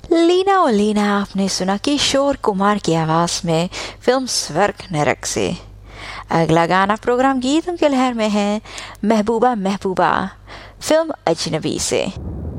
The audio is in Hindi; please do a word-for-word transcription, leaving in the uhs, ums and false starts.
लीना ओ लीना आपने सुना किशोर कुमार की आवाज में फिल्म स्वर्ग नरक से। अगला गाना प्रोग्राम गीतों की लहर में है महबूबा महबूबा फिल्म अजनबी से।